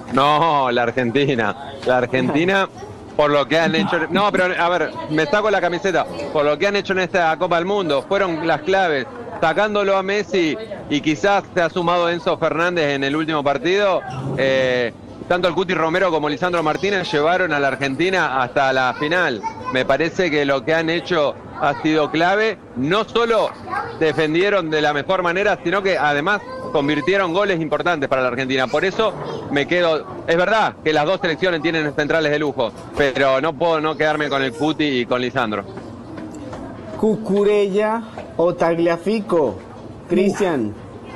No, la Argentina. La Argentina, por lo que han hecho. No, pero a ver, me saco la camiseta. Por lo que han hecho en esta Copa del Mundo, fueron las claves. Sacándolo a Messi y quizás se ha sumado Enzo Fernández en el último partido. Tanto el Cuti Romero como Lisandro Martínez llevaron a la Argentina hasta la final. Me parece que lo que han hecho ha sido clave. No solo defendieron de la mejor manera, sino que además convirtieron goles importantes para la Argentina. Por eso me quedo. Es verdad que las dos selecciones tienen centrales de lujo, pero no puedo no quedarme con el Cuti y con Lisandro. Cucurella o Tagliafico, Cristian.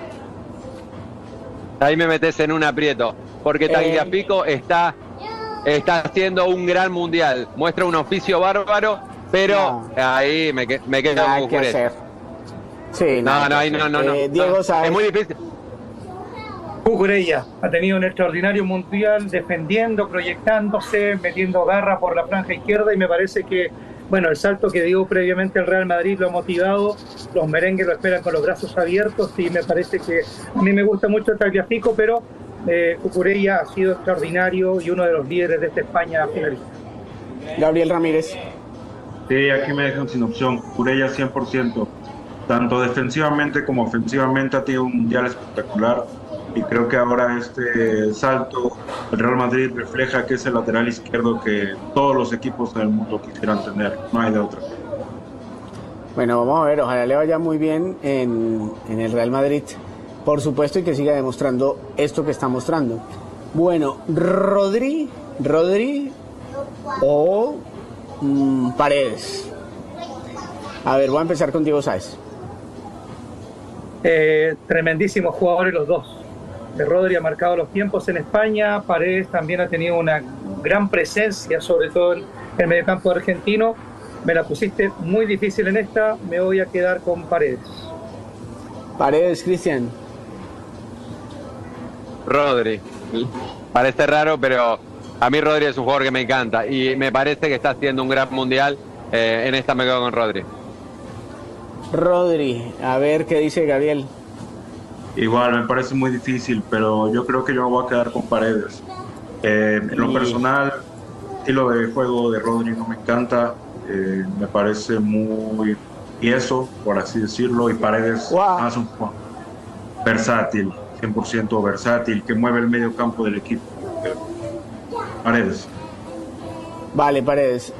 Ahí me metes en un aprieto, porque Tagliafico está haciendo un gran mundial. Muestra un oficio bárbaro, pero ahí me quedo con Cucurella. Sí, no. Diego Sáez. Es muy difícil. Cucurella ha tenido un extraordinario mundial defendiendo, proyectándose, metiendo garra por la franja izquierda y me parece que, bueno, el salto que dio previamente el Real Madrid lo ha motivado, los merengues lo esperan con los brazos abiertos y me parece que a mí me gusta mucho el Tagliafico, pero Cucurella ha sido extraordinario y uno de los líderes de esta España finalista. Gabriel Ramírez. Sí, aquí me dejan sin opción. Cucurella 100%. Tanto defensivamente como ofensivamente ha tenido un mundial espectacular y creo que ahora este salto el Real Madrid refleja que es el lateral izquierdo que todos los equipos del mundo quisieran tener, no hay de otra. Bueno, vamos a ver, ojalá le vaya muy bien en el Real Madrid, por supuesto, y que siga demostrando esto que está mostrando. Bueno, Rodri o Paredes. A ver, voy a empezar con Diego Sáez. Tremendísimos jugadores los dos. Rodri ha marcado los tiempos en España, Paredes también ha tenido una gran presencia, sobre todo en el mediocampo argentino. Me la pusiste muy difícil en esta, me voy a quedar con Paredes. Paredes, Cristian. Rodri. Parece raro, pero a mí Rodri es un jugador que me encanta y me parece que está haciendo un gran mundial. En esta me quedo con Rodri. Rodri, a ver qué dice Gabriel. Igual, me parece muy difícil, pero yo creo que yo me voy a quedar con Paredes. En lo personal, el estilo de juego de Rodri no me encanta, me parece muy tieso, por así decirlo, y Paredes es un jugador versátil, 100% versátil, que mueve el medio campo del equipo. Paredes. Vale, Paredes.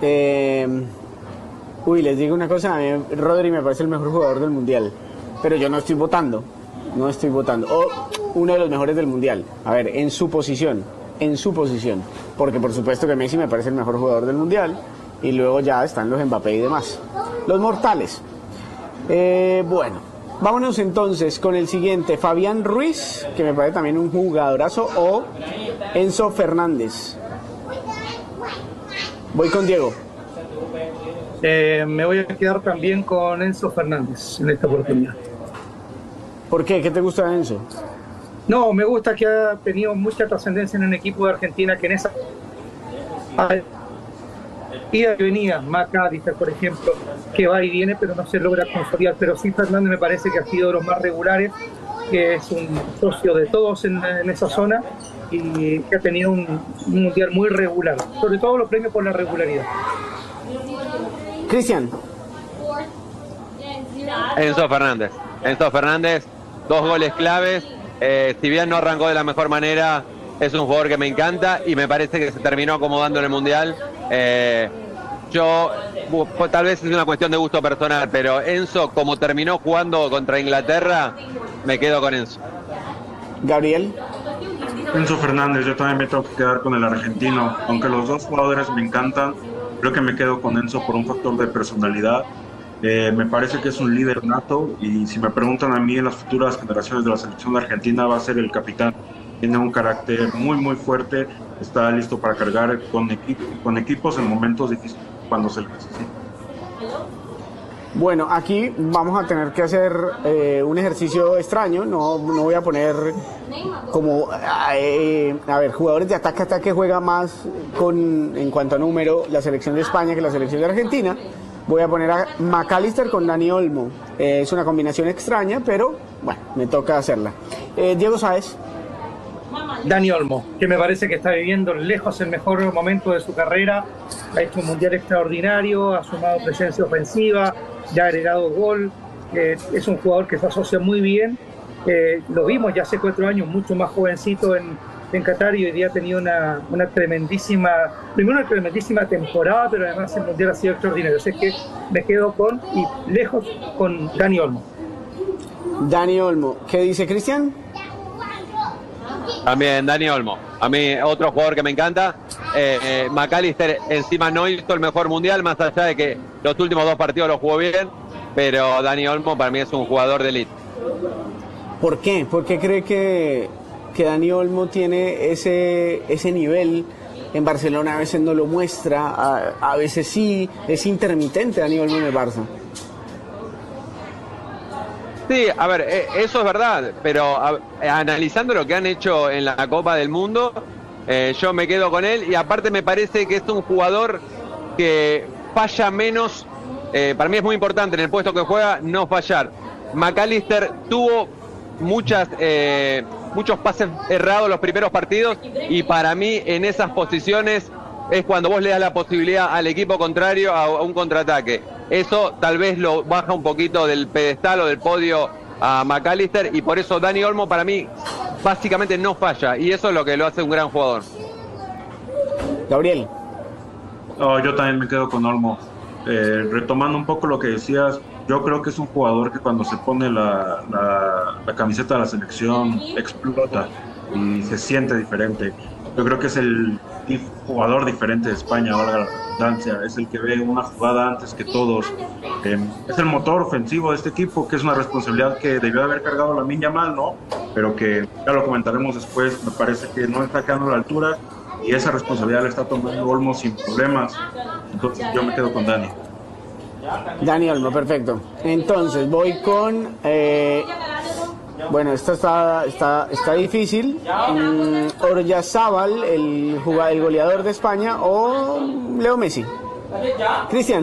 Les digo una cosa, a mí Rodri me parece el mejor jugador del Mundial, pero yo no estoy votando, o uno de los mejores del Mundial, a ver, en su posición, porque por supuesto que Messi me parece el mejor jugador del Mundial, y luego ya están los Mbappé y demás, los mortales. Bueno, vámonos entonces con el siguiente, Fabián Ruiz, que me parece también un jugadorazo, o Enzo Fernández. Voy con Diego. Me voy a quedar también con Enzo Fernández en esta oportunidad. ¿Por qué? ¿Qué te gusta de Enzo? No, me gusta que ha tenido mucha trascendencia en un equipo de Argentina que en esa ida y venía, McAllister, por ejemplo, que va y viene, pero no se logra consolidar. Pero sí, Fernández me parece que ha sido de los más regulares, que es un socio de todos en esa zona y que ha tenido un mundial muy regular. Sobre todo los premios por la regularidad. Cristian. Enzo Fernández, 2 goles claves. Si bien no arrancó de la mejor manera, es un jugador que me encanta y me parece que se terminó acomodando en el Mundial. Tal vez es una cuestión de gusto personal, pero Enzo, como terminó jugando contra Inglaterra, me quedo con Enzo. Gabriel. Enzo Fernández, yo también me tengo que quedar con el argentino, aunque los dos jugadores me encantan, creo que me quedo con Enzo por un factor de personalidad. Me parece que es un líder nato y si me preguntan a mí en las futuras generaciones de la selección de Argentina va a ser el capitán. Tiene un carácter muy muy fuerte, está listo para cargar con equipos en momentos difíciles cuando se le necesita. Bueno, aquí vamos a tener que hacer un ejercicio extraño, no voy a poner como, jugadores de ataque juega más en cuanto a número la selección de España que la selección de Argentina. Voy a poner a McAllister con Dani Olmo. Es una combinación extraña, pero bueno, me toca hacerla. Diego Sáez. Dani Olmo, que me parece que está viviendo lejos el mejor momento de su carrera, ha hecho un mundial extraordinario, ha sumado presencia ofensiva, ya ha agregado gol, es un jugador que se asocia muy bien, lo vimos ya hace 4 años, mucho más jovencito en Qatar, y hoy día ha tenido una tremendísima temporada, pero además el mundial ha sido extraordinario, así que me quedo lejos con Dani Olmo. Dani Olmo, ¿qué dice Cristian? También Dani Olmo. A mí otro jugador que me encanta. McAllister encima no hizo el mejor mundial, más allá de que los últimos 2 partidos los jugó bien, pero Dani Olmo para mí es un jugador de élite. ¿Por qué? ¿Por qué cree que Dani Olmo tiene ese nivel? En Barcelona a veces no lo muestra, a veces sí, es intermitente Dani Olmo en el Barça. Sí, a ver, eso es verdad, pero analizando lo que han hecho en la Copa del Mundo, yo me quedo con él, y aparte me parece que es un jugador que falla menos. Para mí es muy importante en el puesto que juega no fallar. McAllister tuvo muchos pases errados los primeros partidos, y para mí en esas posiciones es cuando vos le das la posibilidad al equipo contrario a un contraataque. Eso tal vez lo baja un poquito del pedestal o del podio a McAllister, y por eso Dani Olmo para mí básicamente no falla, y eso es lo que lo hace un gran jugador. Gabriel. Yo también me quedo con Olmo. Retomando un poco lo que decías, yo creo que es un jugador que cuando se pone la camiseta de la selección explota y se siente diferente. Yo creo que es el jugador diferente de España, valga la redundancia, es el que ve una jugada antes que todos, es el motor ofensivo de este equipo, que es una responsabilidad que debió haber cargado Lamine Yamal, ¿no? Pero que ya lo comentaremos después, me parece que no está quedando a la altura, y esa responsabilidad la está tomando Olmo sin problemas. Entonces yo me quedo con Dani. Dani Olmo, perfecto. Entonces voy con... bueno, esta está difícil. Oryazábal, el goleador de España, o Leo Messi. Cristian.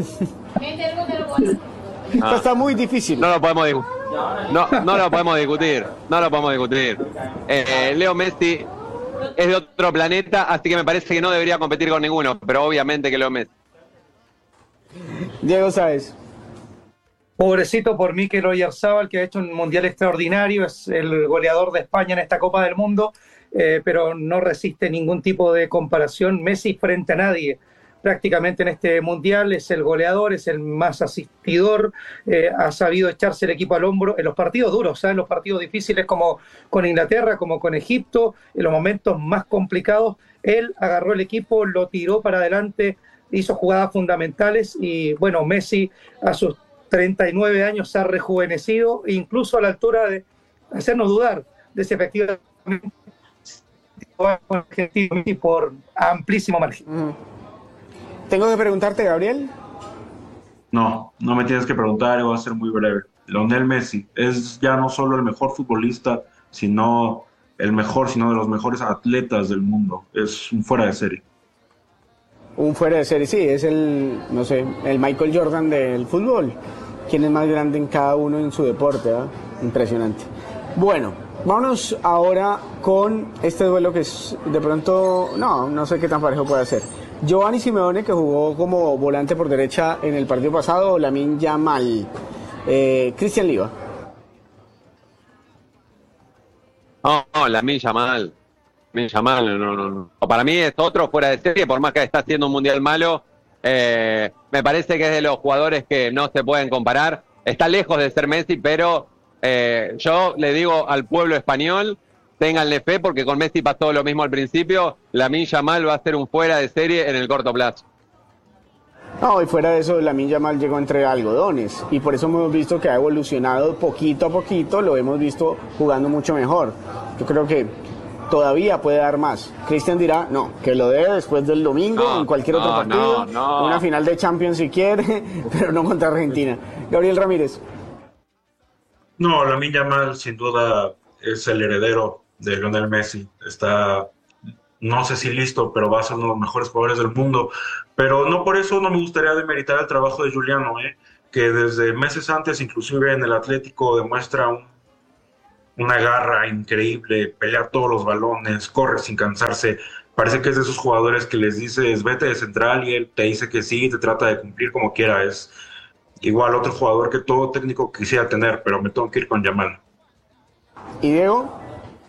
Esta está muy difícil. No lo podemos discutir. No lo podemos discutir. Leo Messi es de otro planeta, así que me parece que no debería competir con ninguno, pero obviamente que Leo Messi. Diego Sáez. Pobrecito por Mikel Oyarzabal, que ha hecho un mundial extraordinario, es el goleador de España en esta Copa del Mundo, pero no resiste ningún tipo de comparación. Messi frente a nadie prácticamente en este mundial, es el goleador, es el más asistidor, ha sabido echarse el equipo al hombro en los partidos duros, en los partidos difíciles como con Inglaterra, como con Egipto, en los momentos más complicados, él agarró el equipo, lo tiró para adelante, hizo jugadas fundamentales, y bueno, Messi a sus 39 años se ha rejuvenecido, incluso a la altura de hacernos dudar de si efectivamente por amplísimo margen. ¿Tengo que preguntarte, Gabriel? No me tienes que preguntar, voy a ser muy breve. Lionel Messi es ya no solo el mejor futbolista, sino de los mejores atletas del mundo. Es un fuera de serie. Un fuera de serie, sí, es el Michael Jordan del fútbol. ¿Quién es más grande en cada uno en su deporte? Impresionante. Bueno, vámonos ahora con este duelo que es de pronto, no sé qué tan parejo puede ser. Giovanni Simeone, que jugó como volante por derecha en el partido pasado, o Lamine Yamal. Cristian Liva. No, Lamine Yamal. No. Para mí es otro fuera de serie, por más que está haciendo un mundial malo. Me parece que es de los jugadores que no se pueden comparar. Está lejos de ser Messi, pero yo le digo al pueblo español, ténganle fe, porque con Messi pasó lo mismo al principio. Lamine Yamal va a ser un fuera de serie en el corto plazo. No, y fuera de eso, Lamine Yamal llegó entre algodones, y por eso hemos visto que ha evolucionado poquito a poquito, lo hemos visto jugando mucho mejor. Yo creo que todavía puede dar más. Cristian dirá, no, que lo dé después del domingo, en cualquier otro partido, una final de Champions si quiere, pero no contra Argentina. Gabriel Ramírez. No, Lamine Yamal sin duda es el heredero de Lionel Messi. Está, no sé si listo, pero va a ser uno de los mejores jugadores del mundo. Pero no por eso no me gustaría demeritar el trabajo de Giuliano, que desde meses antes, inclusive en el Atlético, demuestra una garra increíble, pelear todos los balones, corre sin cansarse. Parece que es de esos jugadores que les dices, vete de central y él te dice que sí, te trata de cumplir como quiera. Es igual otro jugador que todo técnico quisiera tener, pero me tengo que ir con Yamal. ¿Y Diego?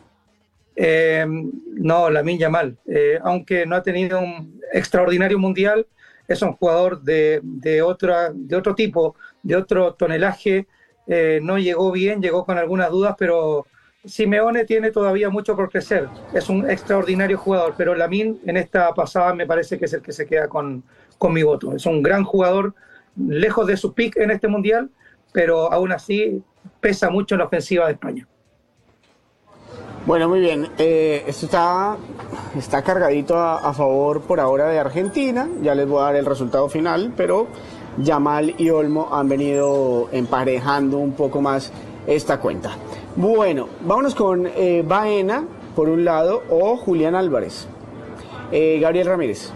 No, Lamine Yamal, aunque no ha tenido un extraordinario mundial, es un jugador de otro tipo, de otro tonelaje. No llegó bien, llegó con algunas dudas, pero Simeone tiene todavía mucho por crecer. Es un extraordinario jugador, pero Lamine en esta pasada me parece que es el que se queda con mi voto. Es un gran jugador, lejos de su pick en este mundial, pero aún así pesa mucho en la ofensiva de España. Bueno, muy bien. Esto está cargadito a favor por ahora de Argentina. Ya les voy a dar el resultado final, pero Yamal y Olmo han venido emparejando un poco más esta cuenta. Bueno, vámonos con Baena, por un lado, o Julián Álvarez. Gabriel Ramírez.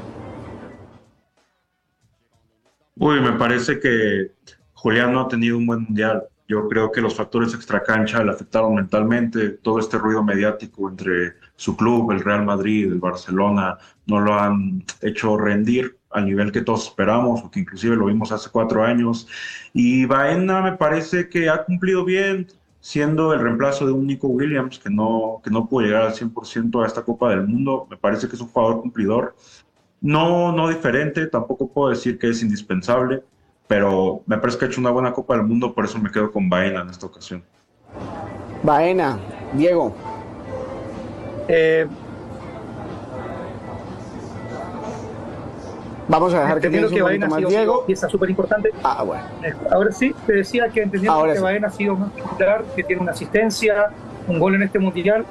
Me parece que Julián no ha tenido un buen mundial. Yo creo que los factores extracancha le afectaron mentalmente. Todo este ruido mediático entre su club, el Real Madrid, el Barcelona, no lo han hecho rendir al nivel que todos esperamos, o que inclusive lo vimos hace 4 años. Y Baena me parece que ha cumplido bien, siendo el reemplazo de un Nico Williams que no pudo llegar al 100% a esta Copa del Mundo. Me parece que es un jugador cumplidor. No diferente, tampoco puedo decir que es indispensable, pero me parece que ha hecho una buena Copa del Mundo, por eso me quedo con Baena en esta ocasión. Baena, Diego. Vamos a dejar que piense un poquito más Diego. Pieza súper importante. Bueno. Ahora sí, te decía que entendiendo que Baena ha sido más titular, que tiene una asistencia, un gol en este mundial.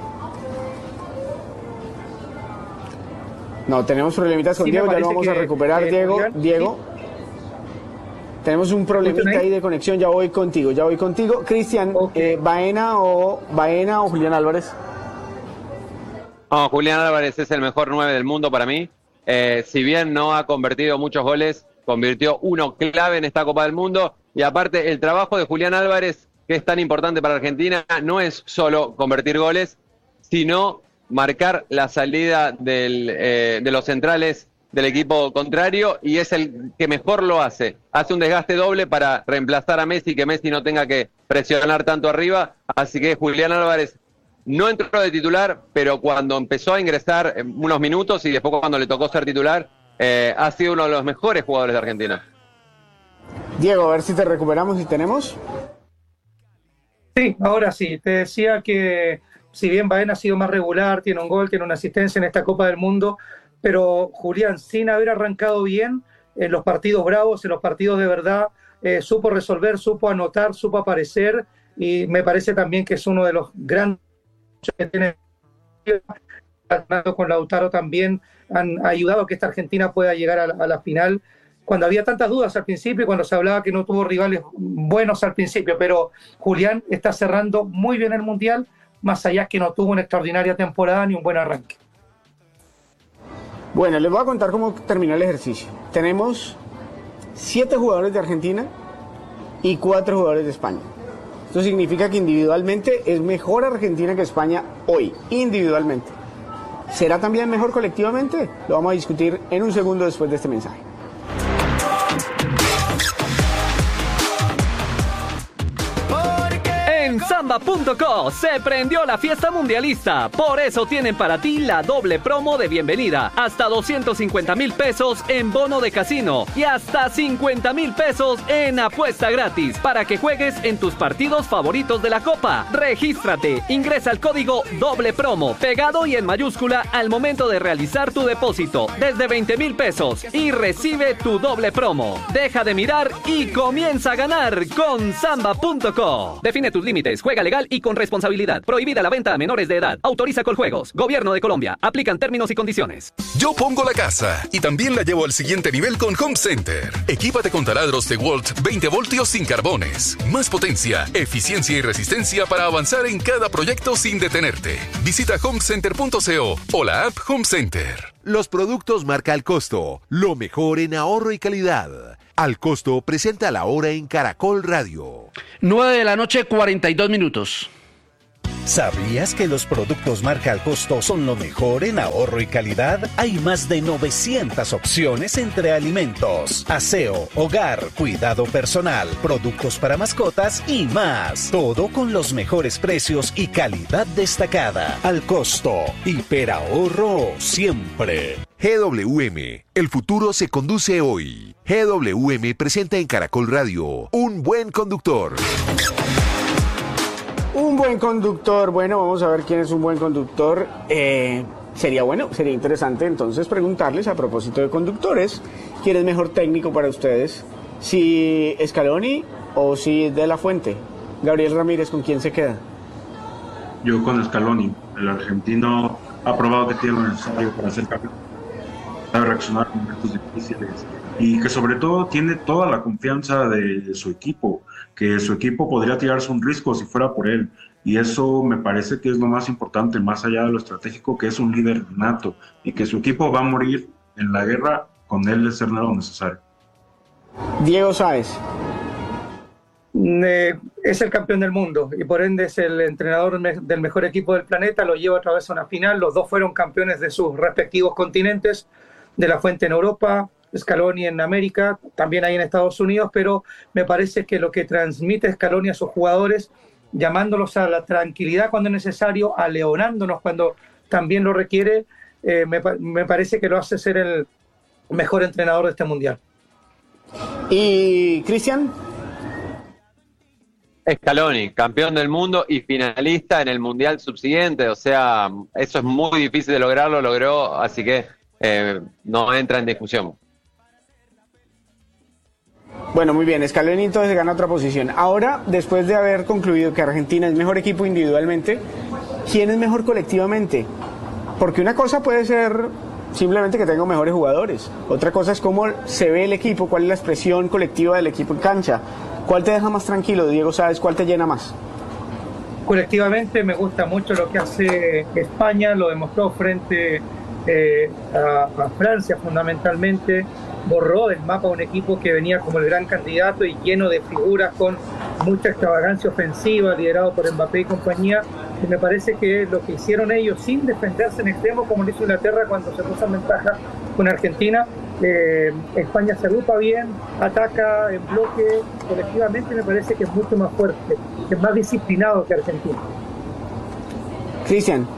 No, tenemos problemitas con Diego, ya lo vamos a recuperar, Diego. Diego. Sí. Tenemos un problemita ahí de conexión, ya voy contigo. Cristian, okay. ¿Baena o Julián Álvarez? No, Julián Álvarez es el mejor 9 del mundo para mí. Si bien no ha convertido muchos goles, convirtió uno clave en esta Copa del Mundo. Y aparte, el trabajo de Julián Álvarez, que es tan importante para Argentina, no es solo convertir goles, sino marcar la salida de los centrales del equipo contrario, y es el que mejor lo hace. Hace un desgaste doble para reemplazar a Messi, que Messi no tenga que presionar tanto arriba. Así que Julián Álvarez no entró de titular, pero cuando empezó a ingresar unos minutos y después cuando le tocó ser titular, ha sido uno de los mejores jugadores de Argentina. Diego, a ver si te recuperamos y tenemos. Sí, ahora sí. Te decía que si bien Baena ha sido más regular, tiene un gol, tiene una asistencia en esta Copa del Mundo, pero Julián, sin haber arrancado bien en los partidos bravos, en los partidos de verdad, supo resolver, supo anotar, supo aparecer, y me parece también que es uno de los grandes que tiene con Lautaro. También han ayudado a que esta Argentina pueda llegar a la final, cuando había tantas dudas al principio y cuando se hablaba que no tuvo rivales buenos al principio, pero Julián está cerrando muy bien el Mundial, más allá que no tuvo una extraordinaria temporada ni un buen arranque. Bueno, les voy a contar cómo terminó el ejercicio. Tenemos 7 jugadores de Argentina y 4 jugadores de España. Esto significa que individualmente es mejor Argentina que España hoy, individualmente. ¿Será también mejor colectivamente? Lo vamos a discutir en un segundo después de este mensaje. En Samba.co se prendió la fiesta mundialista. Por eso tienen para ti la doble promo de bienvenida. Hasta 250,000 pesos en bono de casino y hasta 50,000 pesos en apuesta gratis para que juegues en tus partidos favoritos de la Copa. Regístrate, ingresa el código doble promo pegado y en mayúscula al momento de realizar tu depósito desde 20,000 pesos y recibe tu doble promo. Deja de mirar y comienza a ganar con Samba.co. Define tus límites, juega legal y con responsabilidad. Prohibida la venta a menores de edad. Autoriza Coljuegos. Gobierno de Colombia. Aplican términos y condiciones. Yo pongo la casa y también la llevo al siguiente nivel con Home Center. Equípate con taladros de Walt 20 voltios sin carbones. Más potencia, eficiencia y resistencia para avanzar en cada proyecto sin detenerte. Visita homecenter.co o la app Home Center. Los productos marca Al Costo. Lo mejor en ahorro y calidad. Al Costo presenta la hora en Caracol Radio. 9 de la noche, 42 minutos. ¿Sabías que los productos marca al costo son lo mejor en ahorro y calidad? Hay más de 900 opciones entre alimentos, aseo, hogar, cuidado personal, productos para mascotas y más. Todo con los mejores precios y calidad destacada. Al costo, hiperahorro siempre. GWM, el futuro se conduce hoy. GWM presenta en Caracol Radio Un Buen Conductor. Un buen conductor. Bueno, vamos a ver quién es un buen conductor. Sería interesante entonces preguntarles a propósito de conductores, ¿quién es mejor técnico para ustedes? Si Scaloni o si De La Fuente. Gabriel Ramírez, ¿con quién se queda? Yo con Scaloni. El argentino ha probado que tiene lo necesario para ser campeón. Sabe reaccionar en momentos difíciles y que sobre todo tiene toda la confianza de su equipo, que su equipo podría tirarse un riesgo si fuera por él, y eso me parece que es lo más importante, más allá de lo estratégico, que es un líder nato y que su equipo va a morir en la guerra con él de ser lo necesario. Diego Sáez. Es el campeón del mundo y por ende es el entrenador del mejor equipo del planeta, lo lleva otra vez a una final, los dos fueron campeones de sus respectivos continentes, De La Fuente en Europa, Scaloni en América, también ahí en Estados Unidos, pero me parece que lo que transmite Scaloni a sus jugadores, llamándolos a la tranquilidad cuando es necesario, aleonándonos cuando también lo requiere, me parece que lo hace ser el mejor entrenador de este mundial. ¿Y Cristian? Scaloni, campeón del mundo y finalista en el mundial subsiguiente, o sea, eso es muy difícil de lograrlo, logró, así que no entra en discusión. Bueno, muy bien, Scaloni entonces gana otra posición. Ahora, después de haber concluido que Argentina es mejor equipo individualmente, ¿quién es mejor colectivamente? Porque una cosa puede ser simplemente que tenga mejores jugadores, otra cosa es cómo se ve el equipo, cuál es la expresión colectiva del equipo en cancha. ¿Cuál te deja más tranquilo, Diego? ¿Sabes cuál te llena más? Colectivamente me gusta mucho lo que hace España, lo demostró frente a Francia fundamentalmente, borró del mapa un equipo que venía como el gran candidato y lleno de figuras con mucha extravagancia ofensiva, liderado por Mbappé y compañía, y me parece que lo que hicieron ellos sin defenderse en extremo, como lo hizo Inglaterra cuando se puso en ventaja con Argentina, España se agrupa bien, ataca en bloque, colectivamente me parece que es mucho más fuerte, que es más disciplinado que Argentina. Cristian.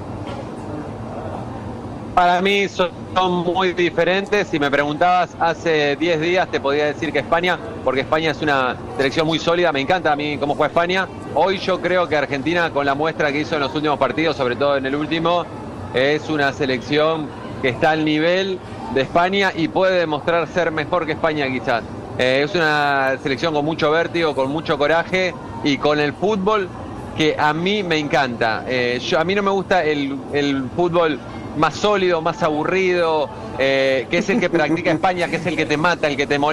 Para mí son muy diferentes. Si me preguntabas hace 10 días te podía decir que España, porque España es una selección muy sólida, me encanta a mí cómo juega España. Hoy yo creo que Argentina, con la muestra que hizo en los últimos partidos, sobre todo en el último, es una selección que está al nivel de España y puede demostrar ser mejor que España quizás. Es una selección con mucho vértigo, con mucho coraje y con el fútbol que a mí me encanta. A mí no me gusta el fútbol más sólido, más aburrido, que es el que practica España, que es el que te mata, el que te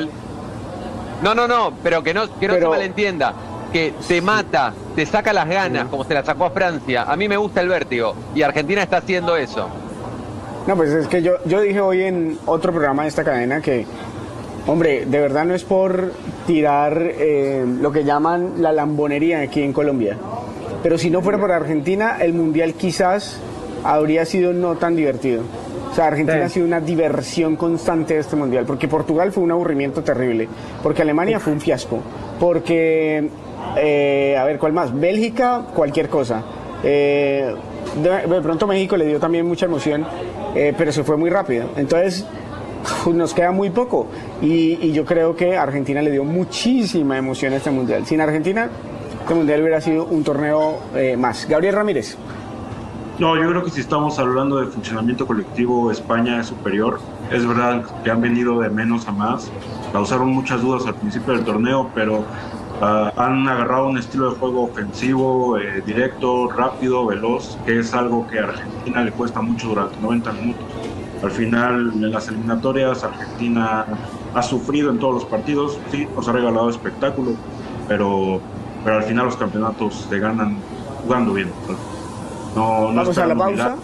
No, pero que no se malentienda, que te mata, te saca las ganas, como se la sacó a Francia. A mí me gusta el vértigo y Argentina está haciendo eso. No, pues es que yo dije hoy en otro programa de esta cadena que, hombre, de verdad no es por tirar lo que llaman la lambonería aquí en Colombia, pero si no fuera por Argentina, el Mundial quizás habría sido no tan divertido. O sea, Argentina ha sido una diversión constante de este Mundial, porque Portugal fue un aburrimiento terrible, porque Alemania fue un fiasco, porque, a ver, ¿cuál más? Bélgica, cualquier cosa. De pronto México le dio también mucha emoción, pero se fue muy rápido. Entonces, nos queda muy poco. Y yo creo que Argentina le dio muchísima emoción a este Mundial. Sin Argentina, este Mundial hubiera sido un torneo más. Gabriel Ramírez. No, yo creo que si estamos hablando de funcionamiento colectivo, España es superior. Es verdad que han venido de menos a más. Causaron muchas dudas al principio del torneo, pero han agarrado un estilo de juego ofensivo, directo, rápido, veloz, que es algo que a Argentina le cuesta mucho durante 90 minutos. Al final, en las eliminatorias, Argentina ha sufrido en todos los partidos. Sí, nos ha regalado espectáculo, pero al final los campeonatos se ganan jugando bien. No vamos a la pausa.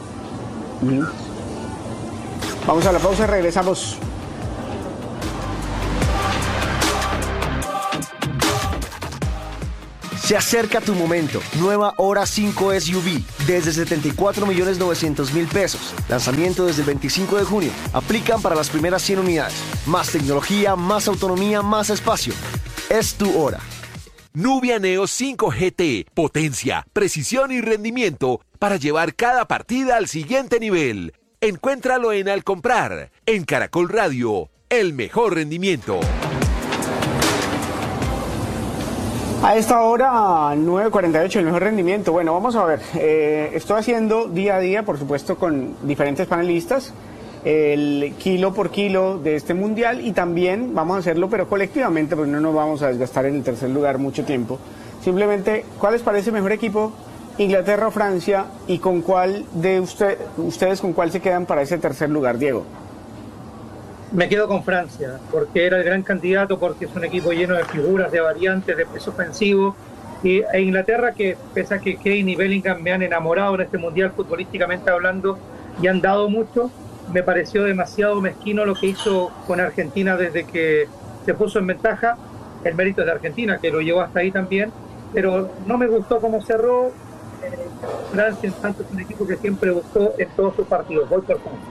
Vamos a la pausa y regresamos. Se acerca tu momento. Nueva Hora 5 SUV desde 74.900.000 pesos. Lanzamiento desde el 25 de junio. Aplican para las primeras 100 unidades. Más tecnología, más autonomía, más espacio. Es tu hora. Nubia Neo 5 GT. Potencia, precisión y rendimiento para llevar cada partida al siguiente nivel. Encuéntralo en Al Comprar. En Caracol Radio, el mejor rendimiento. A esta hora, 9:48, el mejor rendimiento. Bueno, vamos a ver. Estoy haciendo día a día, por supuesto, con diferentes panelistas, el kilo por kilo de este mundial, y también vamos a hacerlo, pero colectivamente, porque no nos vamos a desgastar en el tercer lugar mucho tiempo. Simplemente, ¿cuál les parece mejor equipo? Inglaterra o Francia, y con cuál de ustedes con cuál se quedan para ese tercer lugar, Diego. Me quedo con Francia, porque era el gran candidato, porque es un equipo lleno de figuras, de variantes, de peso ofensivo. E Inglaterra, que pese a que Kane y Bellingham me han enamorado en este mundial futbolísticamente hablando y han dado mucho, me pareció demasiado mezquino lo que hizo con Argentina desde que se puso en ventaja. El mérito es de Argentina, que lo llevó hasta ahí también, pero no me gustó cómo cerró. Francia, en tanto, es un equipo que siempre gustó en todos sus partidos. Voy por Francia.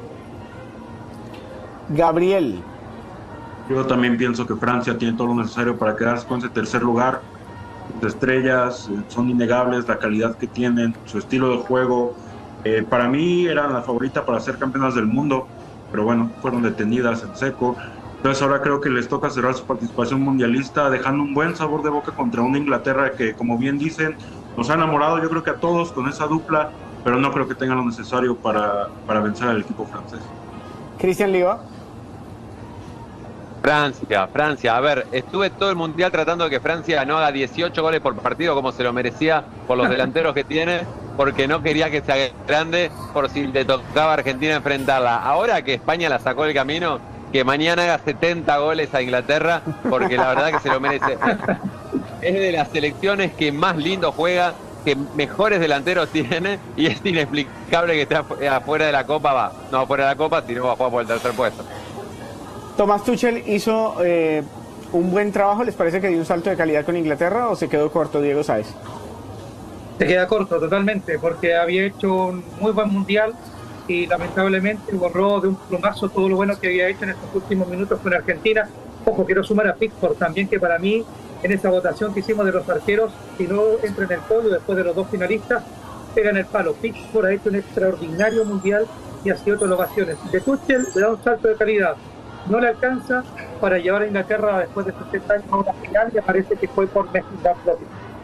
Gabriel. Yo también pienso que Francia tiene todo lo necesario para quedarse con ese tercer lugar. Sus estrellas son innegables, la calidad que tienen, su estilo de juego. Para mí eran la favorita para ser campeonas del mundo, pero bueno, fueron detenidas en seco. Entonces ahora creo que les toca cerrar su participación mundialista dejando un buen sabor de boca contra una Inglaterra que, como bien dicen, nos ha enamorado, yo creo que a todos con esa dupla, pero no creo que tengan lo necesario para vencer al equipo francés. Cristian Liva. Francia. A ver, estuve todo el mundial tratando de que Francia no haga 18 goles por partido como se lo merecía por los delanteros que tiene, porque no quería que sea grande por si le tocaba a Argentina enfrentarla. Ahora que España la sacó del camino, que mañana haga 70 goles a Inglaterra, porque la verdad que se lo merece. Es de las selecciones que más lindo juega, que mejores delanteros tiene, y es inexplicable que esté afuera de la Copa. No afuera de la Copa, sino va a jugar por el tercer puesto. Thomas Tuchel hizo un buen trabajo. ¿Les parece que dio un salto de calidad con Inglaterra o se quedó corto, Diego Sáez? Se queda corto totalmente, porque había hecho un muy buen mundial y lamentablemente borró de un plumazo todo lo bueno que había hecho en estos últimos minutos con Argentina. Ojo, quiero sumar a Pickford también, que para mí, en esa votación que hicimos de los arqueros, si no entra en el podio después de los dos finalistas, pega en el palo. Pickford ha hecho un extraordinario mundial y ha sido otras ovaciones. De Tuchel le da un salto de calidad. No le alcanza para llevar a Inglaterra después de 70 años a una final, y parece que fue por mezquindad propia.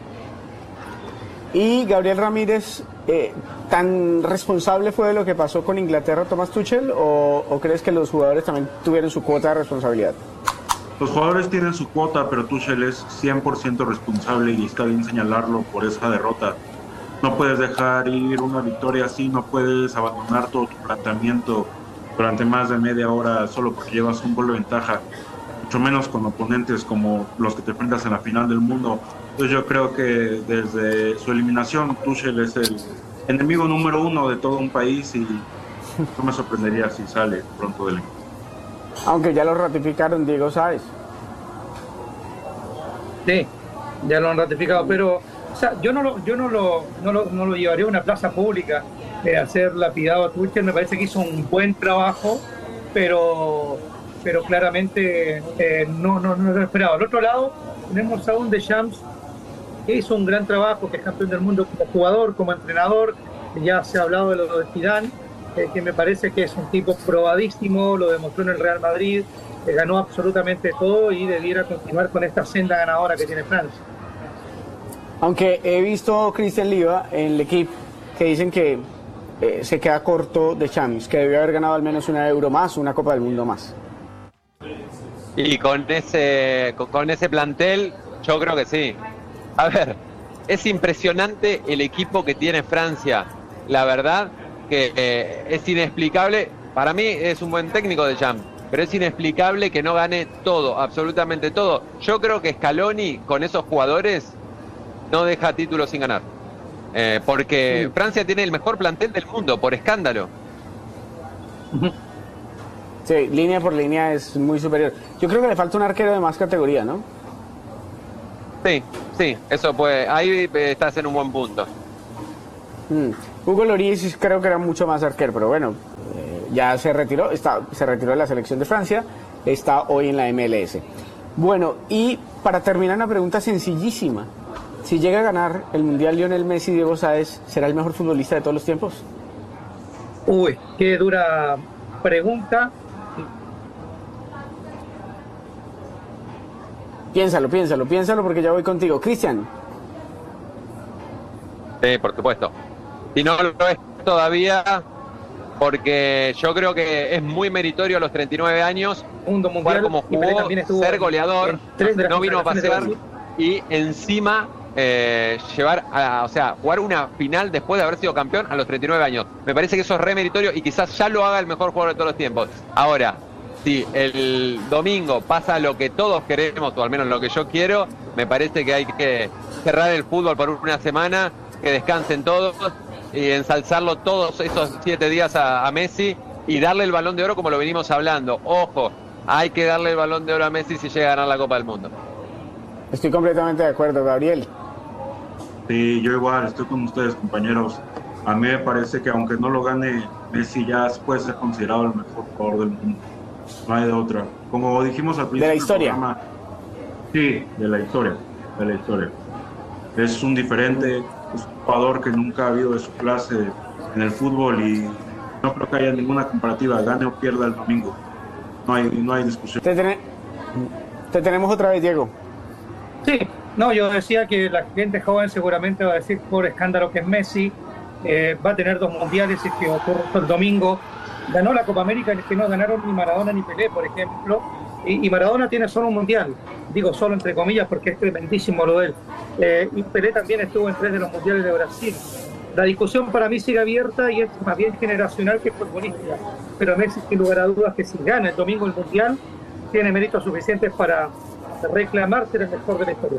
Y Gabriel Ramírez, ¿tan responsable fue de lo que pasó con Inglaterra Thomas Tuchel o crees que los jugadores también tuvieron su cuota de responsabilidad? Los jugadores tienen su cuota, pero Tuchel es 100% responsable y está bien señalarlo por esa derrota. No puedes dejar ir una victoria así, no puedes abandonar todo tu planteamiento durante más de media hora solo porque llevas un gol de ventaja, mucho menos con oponentes como los que te enfrentas en la final del mundo. Entonces yo creo que desde su eliminación Tuchel es el enemigo número uno de todo un país y no me sorprendería si sale pronto del equipo. Aunque ya lo ratificaron, Diego Sáez. Sí, ya lo han ratificado, pero o sea, yo no lo llevaría a una plaza pública. Hacer lapidado a Tuchel, me parece que hizo un buen trabajo, pero claramente no lo esperaba. Al otro lado tenemos a un Deschamps que hizo un gran trabajo, que es campeón del mundo como jugador, como entrenador. Ya se ha hablado de lo de Zidane, que me parece que es un tipo probadísimo, lo demostró en el Real Madrid, ganó absolutamente todo y debiera continuar con esta senda ganadora que tiene Francia. Aunque he visto Cristian Liva en el equipo que dicen que se queda corto de Champions, que debió haber ganado al menos una Euro más, una Copa del Mundo más. Y con ese plantel, yo creo que sí. A ver, es impresionante el equipo que tiene Francia. La verdad que es inexplicable. Para mí es un buen técnico de Champs, pero es inexplicable que no gane todo, absolutamente todo. Yo creo que Scaloni con esos jugadores no deja títulos sin ganar. Porque sí. Francia tiene el mejor plantel del mundo, por escándalo. Sí, línea por línea es muy superior. Yo creo que le falta un arquero de más categoría, ¿no? Sí, eso puede. Ahí estás en un buen punto. Hugo Lloris creo que era mucho más arquero, pero bueno, ya se retiró, se retiró de la selección de Francia, está hoy en la MLS. Bueno, y para terminar, una pregunta sencillísima. Si llega a ganar el Mundial Lionel Messi, Diego Sáez, ¿será el mejor futbolista de todos los tiempos? Uy, qué dura pregunta. Piénsalo porque ya voy contigo. Cristian. Sí, por supuesto. Y no lo es todavía porque yo creo que es muy meritorio a los 39 años jugar como jugó, ser goleador, no vino a pasear y encima llevar jugar una final después de haber sido campeón a los 39 años. Me parece que eso es re meritorio y quizás ya lo haga el mejor jugador de todos los tiempos. Ahora, si el domingo pasa lo que todos queremos, o al menos lo que yo quiero, me parece que hay que cerrar el fútbol por una semana, que descansen todos y ensalzarlo todos esos 7 días a Messi y darle el Balón de Oro como lo venimos hablando. Ojo, hay que darle el Balón de Oro a Messi si llega a ganar la Copa del Mundo. Estoy completamente de acuerdo, Gabriel. Sí, yo igual, estoy con ustedes, compañeros. A mí me parece que aunque no lo gane Messi, ya puede ser considerado el mejor jugador del mundo. No hay de otra. Como dijimos al principio de la historia. del programa, sí, de la historia. Es un diferente, es un jugador que nunca ha habido de su clase en el fútbol y no creo que haya ninguna comparativa, gane o pierda el domingo. No hay discusión. Te tenemos otra vez, Diego. Sí, no, yo decía que la gente joven seguramente va a decir por escándalo que es Messi, va a tener 2 mundiales y que ocurre el domingo. Ganó la Copa América, que no ganaron ni Maradona ni Pelé, por ejemplo, y Maradona tiene solo un mundial, digo solo entre comillas porque es tremendísimo lo de él, y Pelé también estuvo en 3 de los mundiales de Brasil. La discusión para mí sigue abierta y es más bien generacional que futbolística, pero Messi sin lugar a dudas que si gana el domingo el mundial tiene méritos suficientes para reclamar ser el mejor de la historia.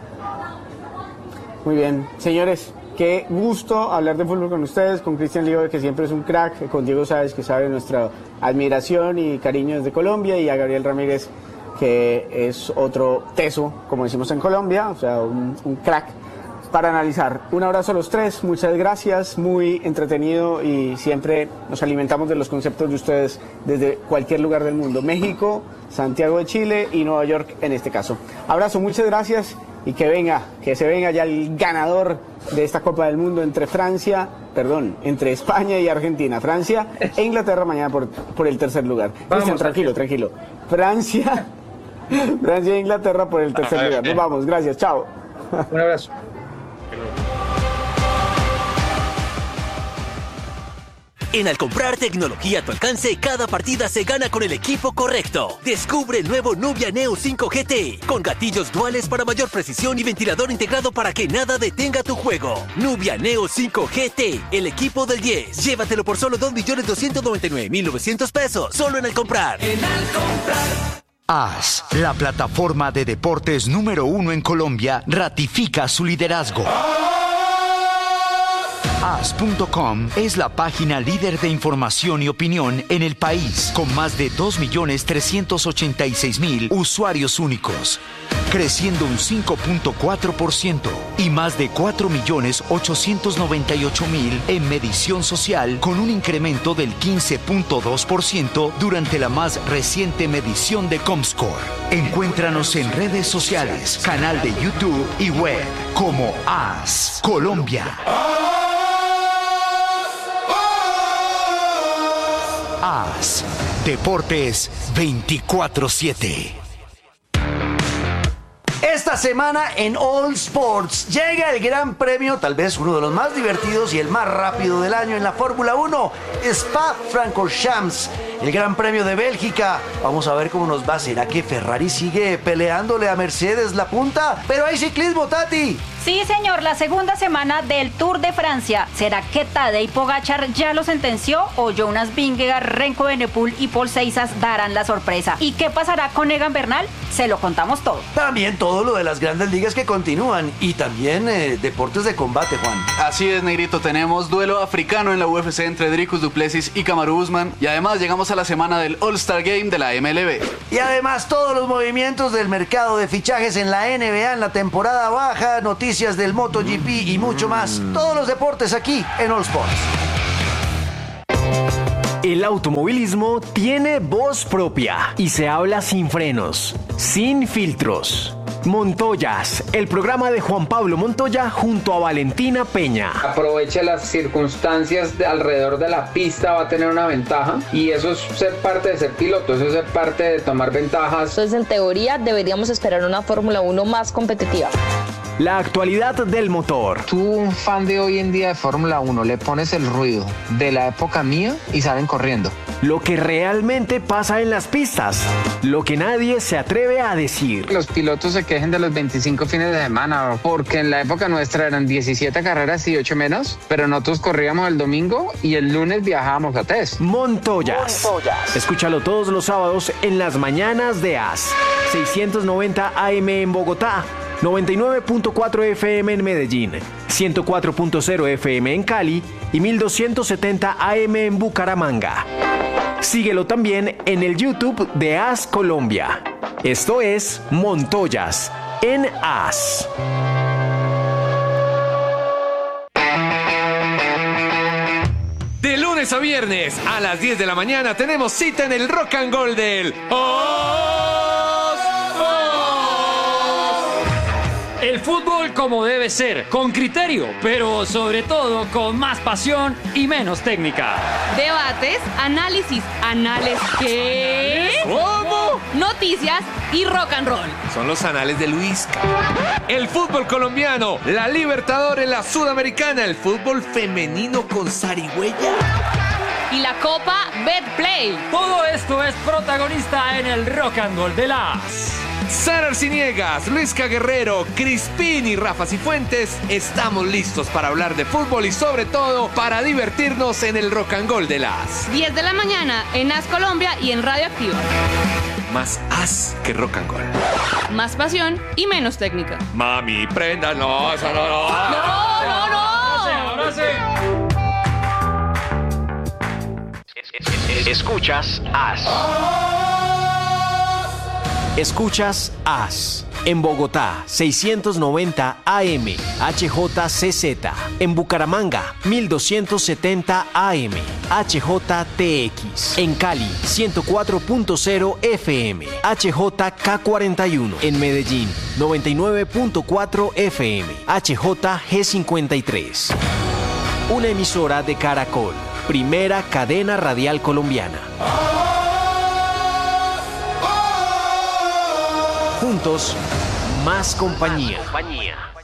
Muy bien, señores, qué gusto hablar de fútbol con ustedes, con Cristian Lío, que siempre es un crack, con Diego Sáez, que sabe nuestra admiración y cariño desde Colombia, y a Gabriel Ramírez, que es otro teso, como decimos en Colombia, o sea, un crack para analizar. Un abrazo a los tres, muchas gracias, muy entretenido y siempre nos alimentamos de los conceptos de ustedes desde cualquier lugar del mundo, México, Santiago de Chile y Nueva York en este caso. Abrazo, muchas gracias y que se venga ya el ganador de esta Copa del Mundo entre España y Argentina, Francia e Inglaterra mañana por el tercer lugar. Cristian, tranquilo. Francia e Inglaterra por el tercer lugar. Nos vamos, gracias, chao. Un abrazo. En Al comprar tecnología a tu alcance, cada partida se gana con el equipo correcto. Descubre el nuevo Nubia Neo 5 GT, con gatillos duales para mayor precisión y ventilador integrado para que nada detenga tu juego. Nubia Neo 5 GT, el equipo del 10. Llévatelo por solo 2.299.900 pesos, solo en Al comprar. En Al comprar. AS, la plataforma de deportes número 1 en Colombia, ratifica su liderazgo. AS.com es la página líder de información y opinión en el país, con más de 2.386.000 usuarios únicos, creciendo un 5.4% y más de 4.898.000 en medición social, con un incremento del 15.2% durante la más reciente medición de Comscore. Encuéntranos en redes sociales, canal de YouTube y web como AS Colombia. AS Deportes 24/7. Esta semana en All Sports llega el Gran Premio, tal vez uno de los más divertidos y el más rápido del año en la Fórmula 1, Spa-Francorchamps, el Gran Premio de Bélgica. Vamos a ver cómo nos va. ¿Será que Ferrari sigue peleándole a Mercedes la punta? Pero hay ciclismo, Tati. Sí, señor, la segunda semana del Tour de Francia. ¿Será que Tadej Pogačar ya lo sentenció o Jonas Vingegaard, Renko Evenepoel y Paul Ceizas darán la sorpresa? ¿Y qué pasará con Egan Bernal? Se lo contamos todo. También todo lo de las grandes ligas que continúan y también deportes de combate, Juan. Así es, Negrito, tenemos duelo africano en la UFC entre Dricus du Plessis y Kamaru Usman y además llegamos a la semana del All-Star Game de la MLB. Y además todos los movimientos del mercado de fichajes en la NBA en la temporada baja, noticias del MotoGP y mucho más. Todos los deportes aquí en All Sports. El automovilismo tiene voz propia y se habla sin frenos, sin filtros. Montoyas, el programa de Juan Pablo Montoya junto a Valentina Peña. Aprovecha las circunstancias alrededor de la pista, va a tener una ventaja y eso es ser parte de ser piloto, eso es ser parte de tomar ventajas. Entonces, en teoría, deberíamos esperar una Fórmula 1 más competitiva. La actualidad del motor. Tú, un fan de hoy en día de Fórmula 1, le pones el ruido de la época mía y salen corriendo. Lo que realmente pasa en las pistas, lo que nadie se atreve a decir. Los pilotos se quejen de los 25 fines de semana, porque en la época nuestra eran 17 carreras y 8 menos, pero nosotros corríamos el domingo y el lunes viajábamos a test. Montoyas. Escúchalo todos los sábados en las mañanas de AS. 690 AM en Bogotá. 99.4 FM en Medellín, 104.0 FM en Cali y 1270 AM en Bucaramanga. Síguelo también en el YouTube de AS Colombia. Esto es Montoyas en AS. De lunes a viernes a las 10 de la mañana tenemos cita en el Rock and Roll del El fútbol como debe ser, con criterio, pero sobre todo con más pasión y menos técnica. Debates, análisis, ¿qué? ¿Cómo? Noticias y rock and roll. Son los anales de Luis. El fútbol colombiano, la Libertadores, la Sudamericana, el fútbol femenino con zarigüeya. Y la Copa Betplay. Todo esto es protagonista en el Rock and Roll de las... Sara Arciniegas, Luisca Guerrero, Crispín y Rafa Cifuentes, estamos listos para hablar de fútbol y sobre todo para divertirnos en el Rock and Roll de las 10 de la mañana en AS Colombia y en Radio Activa. Más as que rock and roll. Más pasión y menos técnica. Mami, prenda, no, eso no. No. Ahora sí. Escuchas AS. Escuchas AS. En Bogotá, 690 AM, HJCZ. En Bucaramanga, 1270 AM, HJTX. En Cali, 104.0 FM, HJK41. En Medellín, 99.4 FM, HJG53. Una emisora de Caracol, primera cadena radial colombiana. Juntos, más compañía.